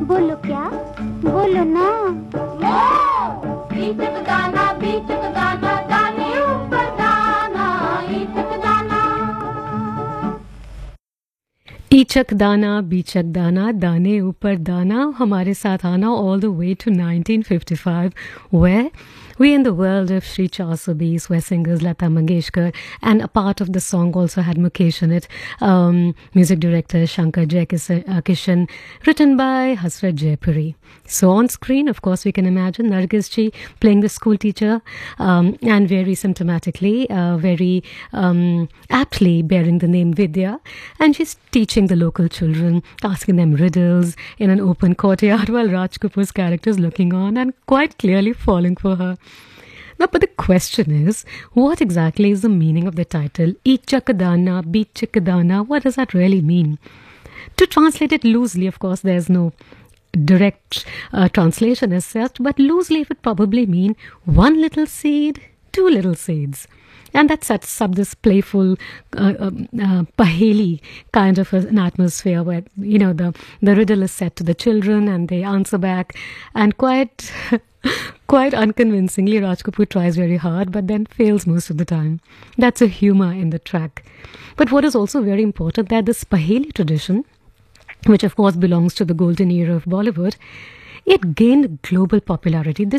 बोलो क्या बोलो ना बीचक दाना दाने ऊपर दाना ईचक दाना ईचक दाना बीचक दाना दाने ऊपर दाना हमारे साथ आना all the way to 1955 where we in the world of Sri Chausabis where singers Lata Mangeshkar and a part of the song also had Mukesh in it, music director Shankar Jaikishan, written by Hasrat Jaipuri. So on screen, of course, we can imagine Nargis ji playing the school teacher and very symptomatically, very aptly bearing the name Vidya, and she's teaching the local children, asking them riddles in an open courtyard while Raj Kapoor's character is looking on and quite clearly falling for her. Now, but the question is, what exactly is the meaning of the title? Ichakadana, Bichakadana, what does that really mean? To translate it loosely, of course, there's no direct translation as such, but loosely it would probably mean one little seed, two little seeds. And that sets up this playful paheli kind of an atmosphere where, you know, the riddle is set to the children and they answer back. And quite unconvincingly, Raj Kapoor tries very hard, but then fails most of the time. That's a humor in the track. But what is also very important, that this paheli tradition, which of course belongs to the golden era of Bollywood, it gained global popularity.